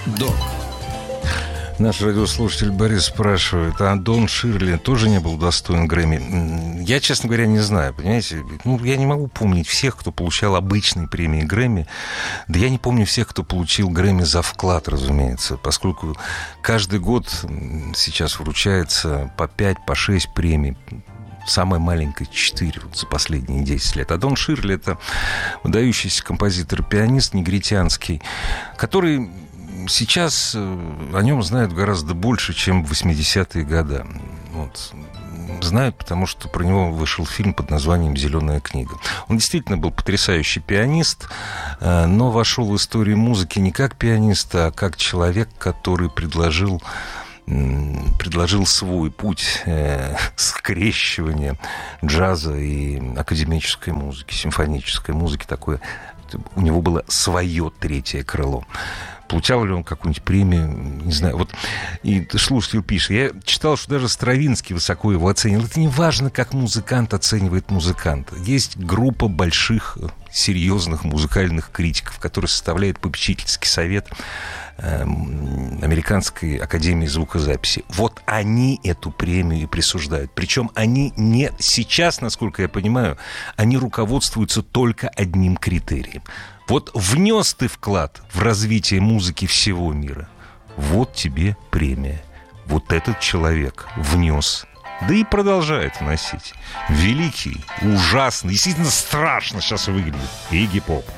Док. Наш радиослушатель Борис спрашивает, а Дон Ширли тоже не был достоин Грэмми? Я, честно говоря, не знаю, понимаете? Я не могу помнить всех, кто получал обычные премии Грэмми. Да я не помню всех, кто получил Грэмми за вклад, разумеется, поскольку каждый год сейчас вручается по 5, по 6 премий. Самая маленькая 4 за последние 10 лет. А Дон Ширли — это выдающийся композитор-пианист негритянский, который сейчас о нем знают гораздо больше, чем в 80-е годы. Вот. Знают, потому что про него вышел фильм под названием «Зеленая книга». Он действительно был потрясающий пианист, но вошел в историю музыки не как пианист, а как человек, который предложил свой путь скрещивания джаза и академической музыки, симфонической музыки. Такое. У него было свое третье крыло. Получал ли он какую-нибудь премию? Не знаю. Вот и слушатель пишет. Я читал, что даже Стравинский высоко его оценил. Это не важно, как музыкант оценивает музыканта. Есть группа больших, серьезных музыкальных критиков, которые составляют попечительский совет Американской академии звукозаписи. Вот они эту премию и присуждают. Причем они не сейчас, насколько я понимаю, они руководствуются только одним критерием. Вот внес ты вклад в развитие музыки всего мира. Вот тебе премия. Вот этот человек внес. Да и продолжает вносить. Великий, ужасный, действительно страшно сейчас выглядит Игги Поп.